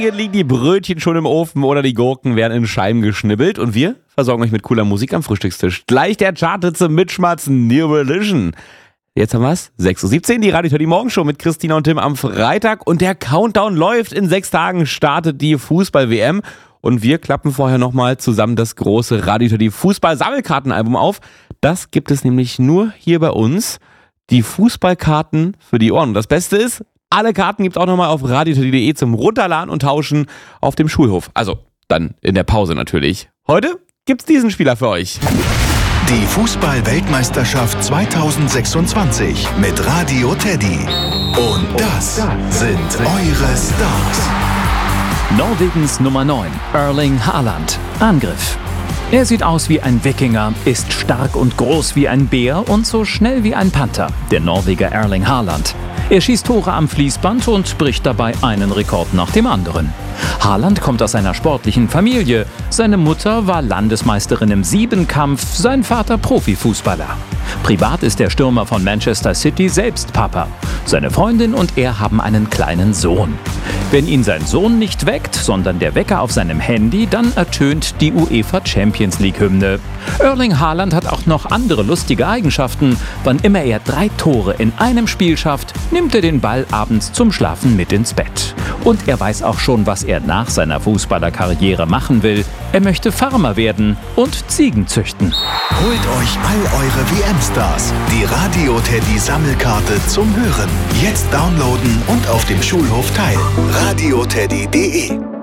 Familien liegen die Brötchen schon im Ofen oder die Gurken werden in Scheiben geschnibbelt und wir versorgen euch mit cooler Musik am Frühstückstisch. Gleich der Charthitze mitschmatzen, New Religion. Jetzt haben wir's, 6.17 Uhr, die Radio Teddy Morgenshow mit Christina und Tim am Freitag und der Countdown läuft. In 6 Tagen startet die Fußball-WM und wir klappen vorher nochmal zusammen das große Radio Teddy Fußball-Sammelkartenalbum auf. Das gibt es nämlich nur hier bei uns. Die Fußballkarten für die Ohren. Und das Beste ist, alle Karten gibt's auch nochmal auf radioteddy.de zum Runterladen und Tauschen auf dem Schulhof. Also dann in der Pause natürlich. Heute gibt's diesen Spieler für euch. Die Fußball-Weltmeisterschaft 2026 mit Radio Teddy. Und das sind eure Stars. Norwegens Nummer 9, Erling Haaland. Angriff. Er sieht aus wie ein Wikinger, ist stark und groß wie ein Bär und so schnell wie ein Panther, der Norweger Erling Haaland. Er schießt Tore am Fließband und bricht dabei einen Rekord nach dem anderen. Haaland kommt aus einer sportlichen Familie. Seine Mutter war Landesmeisterin im Siebenkampf, sein Vater Profifußballer. Privat ist der Stürmer von Manchester City selbst Papa. Seine Freundin und er haben einen kleinen Sohn. Wenn ihn sein Sohn nicht weckt, sondern der Wecker auf seinem Handy, dann ertönt die UEFA Champions League Hymne. Erling Haaland hat auch noch andere lustige Eigenschaften. Wann immer er 3 Tore in einem Spiel schafft, nimmt er den Ball abends zum Schlafen mit ins Bett. Und er weiß auch schon, was er nach seiner Fußballerkarriere machen will. Er möchte Farmer werden und Ziegen züchten. Holt euch all eure WM-Stars. Die Radio Teddy Sammelkarte zum Hören. Jetzt downloaden und auf dem Schulhof teilen. radioteddy.de